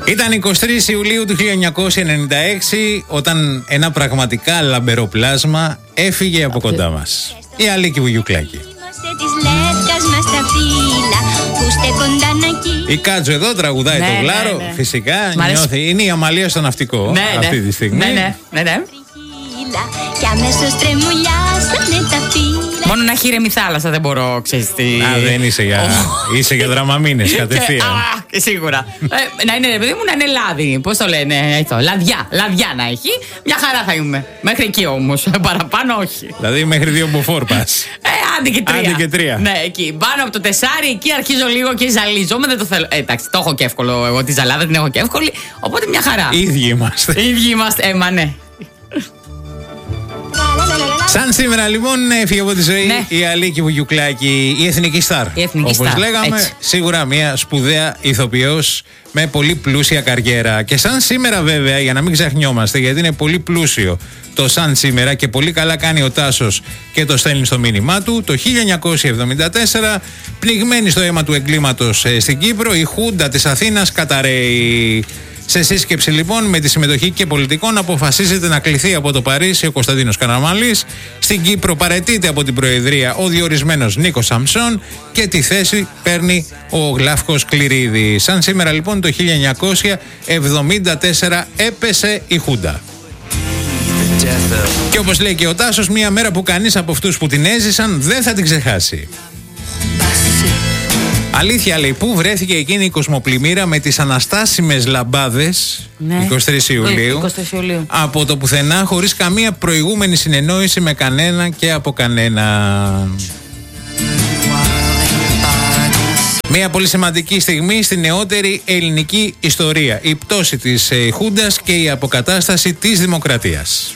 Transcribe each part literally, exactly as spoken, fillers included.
Ήταν εικοστή τρίτη Ιουλίου του χίλια εννιακόσια ενενήντα έξι όταν ένα πραγματικά λαμπερό πλάσμα έφυγε από κοντά μας. Η Αλίκη Βουγιουκλάκη. Η Κάτζο εδώ τραγουδάει, ναι, το Βλάρο, ναι, ναι. Φυσικά νιώθει. Είναι η Αμαλία στο ναυτικό, ναι, αυτή, ναι, τη στιγμή. Ναι, ναι, ναι, ναι. Και αμέσως τρεμουλιάσανε τα φύλλα. Μόνο να έχει ηρεμη θάλασσα δεν μπορώ, ξέρεις τι. Α, δεν είσαι για, είσαι για δραμαμίνες κατευθείαν. Α, σίγουρα. ε, να είναι, παιδί μου, να είναι λάδι. Πώς το λένε αυτό, λαδιά. Λαδιά να έχει. Μια χαρά θα είμαι. Μέχρι εκεί όμως. Παραπάνω όχι. Δηλαδή μέχρι δύο μποφόρ πας. Ε, άντε και τρία. Άντε και τρία. Ναι, εκεί. Πάνω από το τεσάρι, εκεί αρχίζω λίγο και ζαλίζομαι. Δεν το θέλω. Ε, εντάξει, το έχω και εύκολο. Εγώ τη ζαλάδα την έχω και εύκολη. Οπότε μια χαρά. Οι ίδιοι είμαστε. Οι ίδιοι είμαστε. Ε, μα ναι. Σαν σήμερα λοιπόν έφυγε από τη ζωή, ναι, η Αλίκη Βουγιουκλάκη, η εθνική στάρ. Η εθνική όπως στάρ, λέγαμε, έτσι. Σίγουρα μια σπουδαία ηθοποιός με πολύ πλούσια καριέρα. Και σαν σήμερα βέβαια, για να μην ξεχνιόμαστε, γιατί είναι πολύ πλούσιο το σαν σήμερα και πολύ καλά κάνει ο Τάσος και το στέλνει στο μήνυμά του, το χίλια εννιακόσια εβδομήντα τέσσερα, πνιγμένη στο αίμα του εγκλήματος ε, στην Κύπρο, η Χούντα της Αθήνας καταρρέει. Σε σύσκεψη λοιπόν με τη συμμετοχή και πολιτικών αποφασίζεται να κληθεί από το Παρίσι ο Κωνσταντίνος Καραμανλής. Στην Κύπρο παραιτείται από την Προεδρία ο διορισμένος Νίκος Σαμψών και τη θέση παίρνει ο Γλάφκος Κληρίδης. Σαν σήμερα λοιπόν το χίλια εννιακόσια εβδομήντα τέσσερα έπεσε η Χούντα. Και όπως λέει και ο Τάσος, μια μέρα που κανείς από αυτούς που την έζησαν δεν θα την ξεχάσει. Αλήθεια λέει, πού βρέθηκε εκείνη η κοσμοπλημμύρα με τις αναστάσιμες λαμπάδες, ναι, εικοστή τρίτη Ιουλίου, εικοστή τρίτη Ιουλίου, από το πουθενά, χωρίς καμία προηγούμενη συνεννόηση με κανένα και από κανένα. Μια πολύ σημαντική στιγμή στη νεότερη ελληνική ιστορία. Η πτώση της ε, Χούντας και η αποκατάσταση της δημοκρατίας.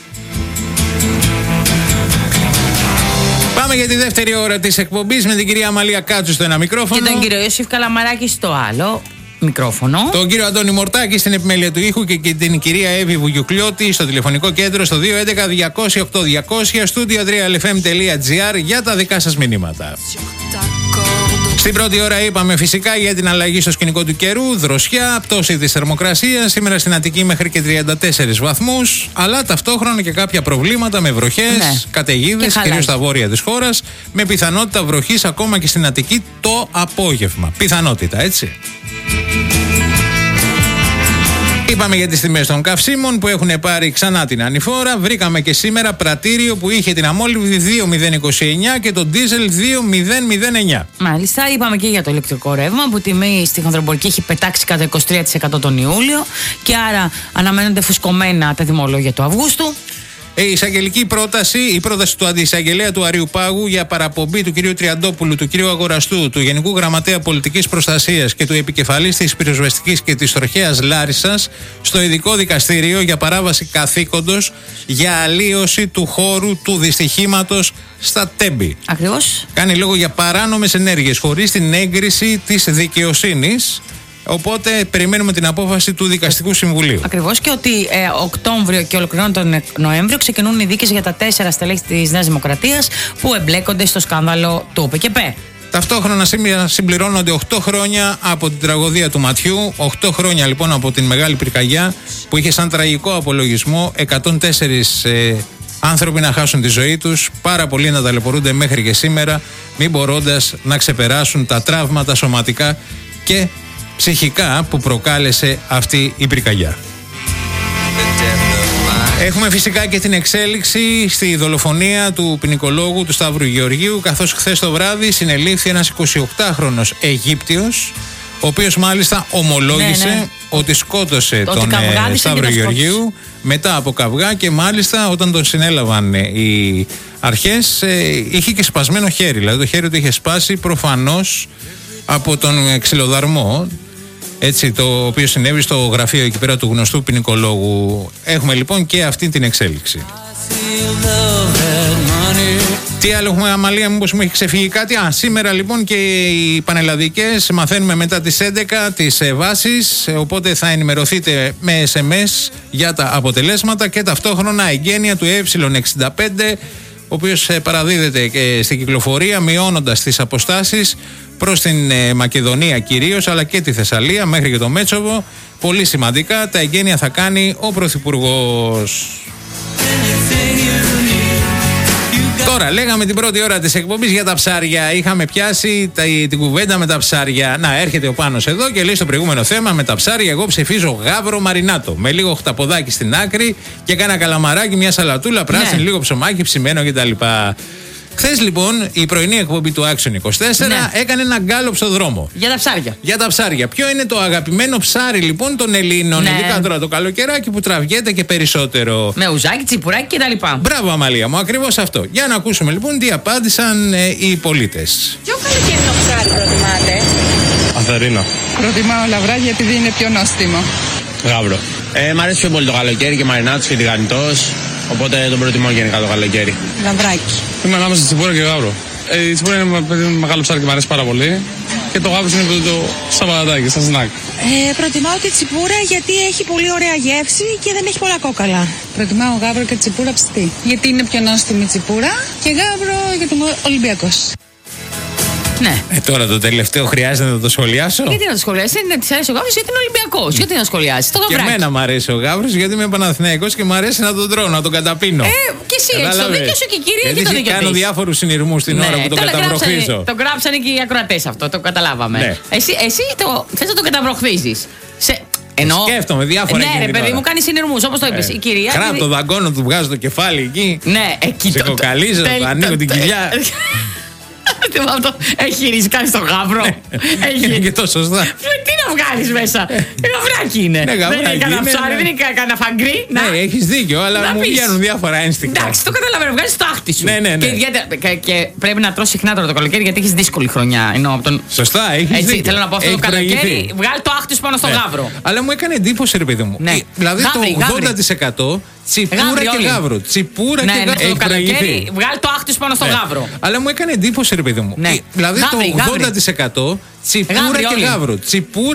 Πάμε για τη δεύτερη ώρα της εκπομπής με την κυρία Αμαλία Κάτσου στο ένα μικρόφωνο. Και τον κύριο Ιωσήφ Καλαμαράκη στο άλλο μικρόφωνο. Τον κύριο Αντώνη Μορτάκη στην επιμέλεια του ήχου και, και την κυρία Εύη Βουγιουκλιώτη στο τηλεφωνικό κέντρο στο δύο έντεκα διακόσια οκτώ διακόσια στούντιο τρία ελ εφ εμ τελεία τζι άρ για τα δικά σας μηνύματα. Στην πρώτη ώρα είπαμε φυσικά για την αλλαγή στο σκηνικό του καιρού, δροσιά, πτώση της θερμοκρασίας, σήμερα στην Αττική μέχρι και τριάντα τέσσερις βαθμούς, αλλά ταυτόχρονα και κάποια προβλήματα με βροχές, ναι, καταιγίδες, κυρίως στα βόρεια της χώρας, με πιθανότητα βροχής ακόμα και στην Αττική το απόγευμα. Πιθανότητα, έτσι. Είπαμε για τις τιμές των καυσίμων που έχουν πάρει ξανά την ανηφόρα. Βρήκαμε και σήμερα πρατήριο που είχε την αμόλυβδη δύο μηδέν είκοσι εννιά και το ντίζελ δύο μηδέν μηδέν εννιά. Μάλιστα, είπαμε και για το ηλεκτρικό ρεύμα που τιμή στη χονδρομπορική έχει πετάξει κατά είκοσι τρία τοις εκατό τον Ιούλιο και άρα αναμένονται φουσκωμένα τα τιμολόγια του Αυγούστου. Η εισαγγελική πρόταση, η πρόταση του αντιεισαγγελέα του Αριουπάγου για παραπομπή του κ. Τριαντόπουλου, του κ. Αγοραστού, του Γενικού Γραμματέα Πολιτικής Προστασίας και του επικεφαλής της Πυροσβεστικής και της Τροχέας Λάρισσας στο ειδικό δικαστήριο για παράβαση καθήκοντος για αλλίωση του χώρου του δυστυχήματος στα Τέμπη. Ακριβώς. Κάνει λόγο για παράνομες ενέργειες χωρίς την έγκριση της δικαιοσύνης. Οπότε περιμένουμε την απόφαση του Δικαστικού Συμβουλίου. Ακριβώς, και ότι ε, Οκτώβριο και ολοκληρώνει τον Νοέμβριο ξεκινούν οι δίκες για τα τέσσερα στελέχη της Νέας Δημοκρατίας που εμπλέκονται στο σκάνδαλο του ΟΠΕΚΕΠ. Ταυτόχρονα σήμερα συμπληρώνονται οκτώ χρόνια από την τραγωδία του Ματιού. οκτώ χρόνια λοιπόν από την μεγάλη πυρκαγιά που είχε σαν τραγικό απολογισμό εκατόν τέσσερις ε, άνθρωποι να χάσουν τη ζωή τους. Πάρα πολλοί να ταλαιπωρούνται μέχρι και σήμερα, μην μπορώντας να ξεπεράσουν τα τραύματα σωματικά και ψυχικά που προκάλεσε αυτή η πυρκαγιά. Έχουμε φυσικά και την εξέλιξη στη δολοφονία του ποινικολόγου του Σταύρου Γεωργίου, καθώς χθες το βράδυ συνελήφθη ένας εικοσιοκτάχρονος Αιγύπτιος, ο οποίος μάλιστα ομολόγησε, ναι, ναι, ότι σκότωσε το τον Σταύρο Γεωργίου μετά από καυγά και μάλιστα όταν τον συνέλαβαν οι αρχές είχε και σπασμένο χέρι, δηλαδή το χέρι του είχε σπάσει προφανώς από τον ξυλοδαρμό, έτσι, το οποίο συνέβη στο γραφείο εκεί πέρα του γνωστού ποινικολόγου. Έχουμε λοιπόν και αυτή την εξέλιξη. Τι άλλο έχουμε, Αμαλία, μήπως μου έχει ξεφύγει κάτι? Α, σήμερα λοιπόν και οι πανελλαδικές μαθαίνουμε μετά τις έντεκα τις βάσεις, οπότε θα ενημερωθείτε με ες εμ ες για τα αποτελέσματα και ταυτόχρονα εγγένεια του ε εξήντα πέντε, ο οποίος παραδίδεται και στην κυκλοφορία μειώνοντας τις αποστάσεις προς την ε, Μακεδονία κυρίως, αλλά και τη Θεσσαλία μέχρι και το Μέτσοβο. Πολύ σημαντικά, τα εγγένεια θα κάνει ο Πρωθυπουργός. Τώρα, λέγαμε την πρώτη ώρα της εκπομπής για τα ψάρια. Είχαμε πιάσει τα, την κουβέντα με τα ψάρια. Να, έρχεται ο Πάνος εδώ και λέει στο προηγούμενο θέμα με τα ψάρια. Εγώ ψηφίζω γάβρο μαρινάτο. Με λίγο χταποδάκι στην άκρη και κάνα καλαμαράκι, μια σαλατούλα πράσινη, ναι. λίγο ψωμάκι, ψημένο κτλ. Χθες λοιπόν η πρωινή εκπομπή του Action είκοσι τέσσερα ναι. έκανε ένα γκάλωπ στο δρόμο. Για τα ψάρια. Για τα ψάρια. Ποιο είναι το αγαπημένο ψάρι λοιπόν των Ελλήνων, ναι. ειδικά τώρα το καλοκαιράκι που τραβιέται και περισσότερο. Με ουζάκι, τσιπουράκι κτλ. Μπράβο, Αμαλία μου, ακριβώς αυτό. Για να ακούσουμε λοιπόν τι απάντησαν ε, οι πολίτες. Ποιο καλοκαιρινό ψάρι προτιμάτε? Αθερίνα. Προτιμάω λαβράκι επειδή είναι πιο νόστιμο. Γάβρο. Ε, μ' αρέσει πιο πολύ το καλοκαίρι και μαρινάτος και τηγανιτός. Οπότε τον προτιμώ γενικά το καλοκαίρι. Λαβράκι. Είμαι ανάμεσα τσιπούρα και γάβρο. Ε, η τσιπούρα είναι ένα μεγάλο ψάρι και μου αρέσει πάρα πολύ. Και το γάβρο είναι το σαββατάκι, σαν σνακ. Ε, προτιμάω τη τσιπούρα γιατί έχει πολύ ωραία γεύση και δεν έχει πολλά κόκαλα. Προτιμάω γάβρο και τσιπούρα ψητή. Γιατί είναι πιο νόστιμη τσιπούρα και γάβρο γιατί είμαι Ολυμπιακός. Ναι. Ε, τώρα το τελευταίο χρειάζεται να το σχολιάσω. Γιατί να το σχολιάσει, είναι τη αρέσει ο Γάβρος γιατί είναι Ολυμπιακός. Γιατί να σχολιάσει, το γαβράκι. Και εμένα μου αρέσει ο Γάβρος γιατί είμαι Παναθηναϊκός και μου αρέσει να τον τρώω, να τον καταπίνω. Ε, και εσύ έχεις το δίκιο σου και η κυρία έχει το δίκιο. Κάνω διάφορους συνειρμούς την ναι, ώρα που τον καταβροχθίζω. Το γράψανε και οι ακροατές αυτό, το καταλάβαμε. Ναι. Εσύ, εσύ το, θες να τον καταβροχθίζεις. Σε... Ενώ... Σκέφτομαι διάφορα. Ναι, ρε παιδί μου, κάνει συνειρμούς όπως το είπες. Ε, η κυρία. Κράτω το δαγκώνω, του βγάζω το κεφάλι εκεί. Ναι, εκεί το. Σε κοκαλίζω, ανοίγω την κοιλιά. Έχει ρισκάρει στο γάβρο. Έχει και τόσο σωστά. Τι να βγάλεις μέσα. Γαβράκι είναι. Δεν είναι κανένα ψάρι, δεν είναι κανένα φαγκρί. Ναι, έχεις δίκιο, αλλά μου βγαίνουν διάφορα ένστικτα. Εντάξει, το καταλαβαίνω, βγάζεις το άχτη σου. Ναι, ναι, ναι. Και πρέπει να τρως συχνά τώρα το καλοκαίρι γιατί έχεις δύσκολη χρονιά. Σωστά, έχεις δίκιο. Θέλω να πω αυτό το καλοκαίρι, βγάλει το άχτη σου πάνω στο γάβρο. Αλλά μου έκανε εντύπωση, ρε παιδί μου. Δηλαδή το ογδόντα τοις εκατό τσιπούρα και γάβρο. Τσιπούρα και γάβρο. Το καλοκαίρι, βγάλει το άχτη σου πάνω στο γάβρο. Αλλά μου έκανε εντύπωση, ρε παιδί μου. Δηλαδή το ογδόντα τοις εκατό τσιπούρα και γάβρο. Τσιπούρα